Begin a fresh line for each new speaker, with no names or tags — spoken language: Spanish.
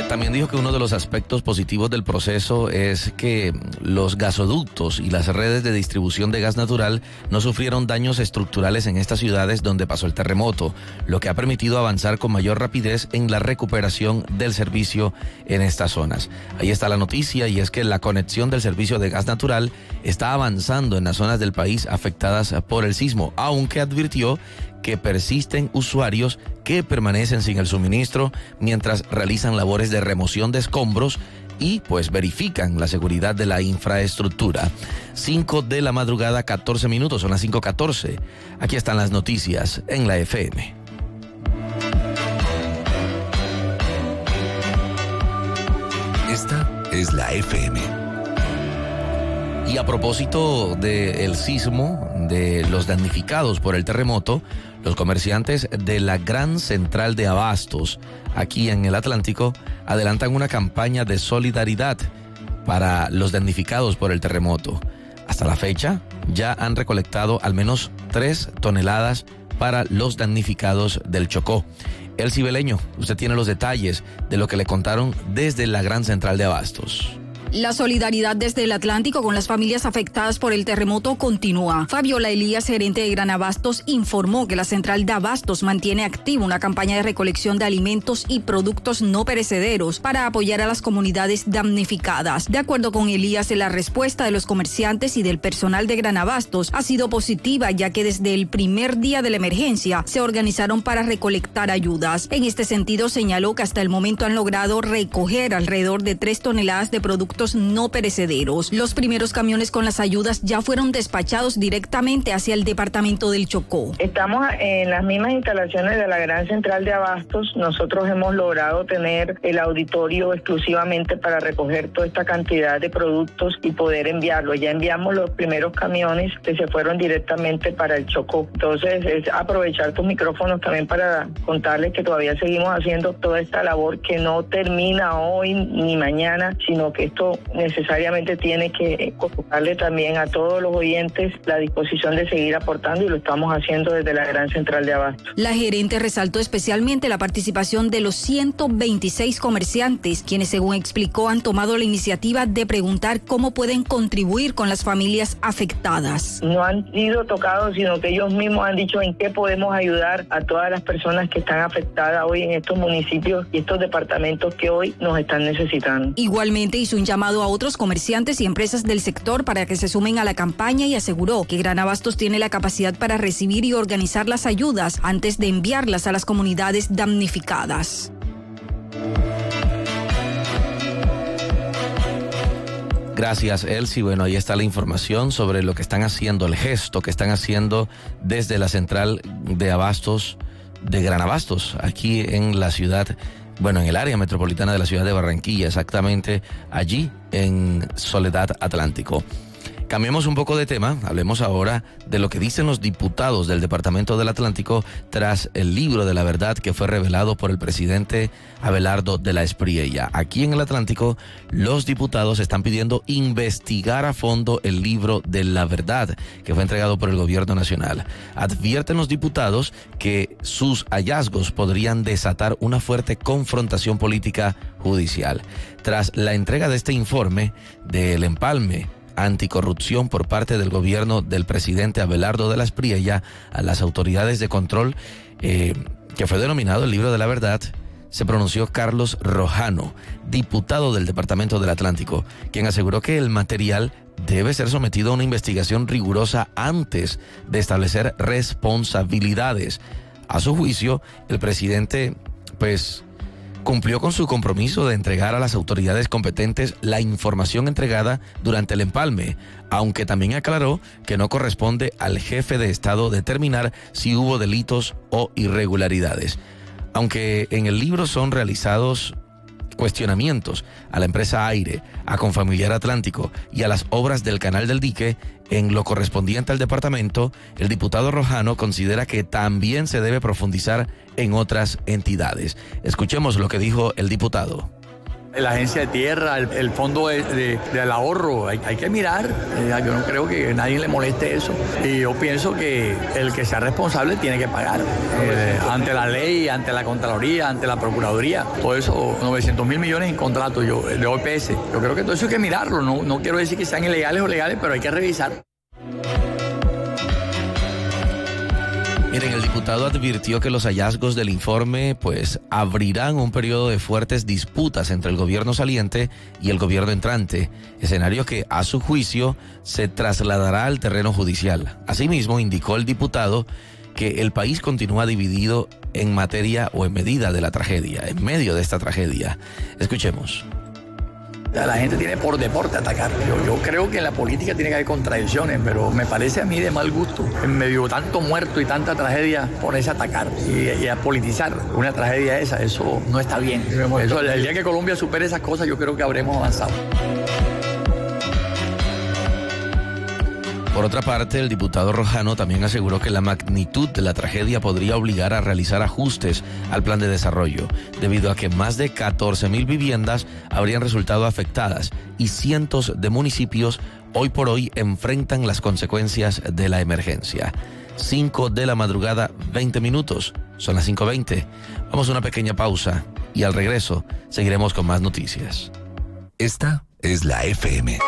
También dijo que uno de los aspectos positivos del proceso es que los gasoductos y las redes de distribución de gas natural no sufrieron daños estructurales en estas ciudades donde pasó el terremoto, lo que ha permitido avanzar con mayor rapidez en la recuperación del servicio en estas zonas. Ahí está la noticia, y es que la conexión del servicio de gas natural está avanzando en las zonas del país afectadas por el sismo, aunque advirtió que persisten usuarios que permanecen sin el suministro mientras realizan labores de remoción de escombros y pues verifican la seguridad de la infraestructura. 5 de la madrugada, 14 minutos, son las 5:14. Aquí están las noticias en la FM.
Esta es la FM.
Y a propósito del sismo, de los damnificados por el terremoto, los comerciantes de la Gran Central de Abastos, aquí en el Atlántico, adelantan una campaña de solidaridad para los damnificados por el terremoto. Hasta la fecha, ya han recolectado al menos 3 toneladas para los damnificados del Chocó. El Cibeleño, usted tiene los detalles de lo que le contaron desde la Gran Central de Abastos.
La solidaridad desde el Atlántico con las familias afectadas por el terremoto continúa. Fabiola Elías, gerente de Gran Abastos, informó que la central de Abastos mantiene activa una campaña de recolección de alimentos y productos no perecederos para apoyar a las comunidades damnificadas. De acuerdo con Elías, la respuesta de los comerciantes y del personal de Gran Abastos ha sido positiva, ya que desde el primer día de la emergencia se organizaron para recolectar ayudas. En este sentido, señaló que hasta el momento han logrado recoger alrededor de 3 toneladas de productos no perecederos. Los primeros camiones con las ayudas ya fueron despachados directamente hacia el departamento del Chocó.
Estamos en las mismas instalaciones de la Gran Central de Abastos. Nosotros hemos logrado tener el auditorio exclusivamente para recoger toda esta cantidad de productos y poder enviarlo. Ya enviamos los primeros camiones que se fueron directamente para el Chocó. Entonces es aprovechar tus micrófonos también para contarles que todavía seguimos haciendo toda esta labor, que no termina hoy ni mañana, sino que esto necesariamente tiene que ocuparle también a todos los oyentes la disposición de seguir aportando, y lo estamos haciendo desde la Gran Central de Abastos.
La gerente resaltó especialmente la participación de los 126 comerciantes, quienes, según explicó, han tomado la iniciativa de preguntar cómo pueden contribuir con las familias afectadas.
No han sido tocados, sino que ellos mismos han dicho en qué podemos ayudar a todas las personas que están afectadas hoy en estos municipios y estos departamentos que hoy nos están necesitando.
Igualmente hizo un llamado a otros comerciantes y empresas del sector para que se sumen a la campaña, y aseguró que Gran Abastos tiene la capacidad para recibir y organizar las ayudas antes de enviarlas a las comunidades damnificadas.
Gracias, Elsie. Bueno, ahí está la información sobre lo que están haciendo, el gesto que están haciendo desde la Central de Abastos de Gran Abastos, aquí en la ciudad, bueno, en el área metropolitana de la ciudad de Barranquilla, exactamente allí en Soledad Atlántico. Cambiemos un poco de tema, hablemos ahora de lo que dicen los diputados del Departamento del Atlántico tras el libro de la verdad que fue revelado por el presidente Abelardo de la Espriella. Aquí en el Atlántico, los diputados están pidiendo investigar a fondo el libro de la verdad que fue entregado por el gobierno nacional. Advierten los diputados que sus hallazgos podrían desatar una fuerte confrontación política judicial. Tras la entrega de este informe del empalme anticorrupción por parte del gobierno del presidente Abelardo de la Espriella a las autoridades de control, que fue denominado el libro de la verdad, se pronunció Carlos Rojano, diputado del Departamento del Atlántico, quien aseguró que el material debe ser sometido a una investigación rigurosa antes de establecer responsabilidades. A su juicio, el presidente, cumplió con su compromiso de entregar a las autoridades competentes la información entregada durante el empalme, aunque también aclaró que no corresponde al jefe de Estado determinar si hubo delitos o irregularidades. Aunque en el libro son realizados cuestionamientos a la empresa Aire, a Confamiliar Atlántico y a las obras del Canal del Dique, en lo correspondiente al departamento, el diputado Rojano considera que también se debe profundizar en otras entidades. Escuchemos lo que dijo el diputado.
La agencia de tierra, el fondo del ahorro, hay que mirar. Yo no creo que a nadie le moleste eso. Y yo pienso que el que sea responsable tiene que pagar. ante la ley, ante la Contraloría, ante la Procuraduría. Todo eso, 900.000 millones en contrato de OPS. Yo creo que todo eso hay que mirarlo. No quiero decir que sean ilegales o legales, pero hay que revisar.
Miren, el diputado advirtió que los hallazgos del informe pues abrirán un periodo de fuertes disputas entre el gobierno saliente y el gobierno entrante, escenario que a su juicio se trasladará al terreno judicial. Asimismo, indicó el diputado que el país continúa dividido en materia o en medida de la tragedia, en medio de esta tragedia. Escuchemos.
La gente tiene por deporte atacar. Yo creo que en la política tiene que haber contradicciones, pero me parece a mí de mal gusto, en medio de tanto muerto y tanta tragedia, ponerse a atacar y a politizar una tragedia esa. Eso no está bien. Eso, el día que Colombia supere esas cosas, yo creo que habremos avanzado.
Por otra parte, el diputado Rojano también aseguró que la magnitud de la tragedia podría obligar a realizar ajustes al plan de desarrollo, debido a que más de 14.000 viviendas habrían resultado afectadas y cientos de municipios hoy por hoy enfrentan las consecuencias de la emergencia. 5 de la madrugada, 20 minutos. Son las 5:20. Vamos a una pequeña pausa y al regreso seguiremos con más noticias.
Esta es la FM.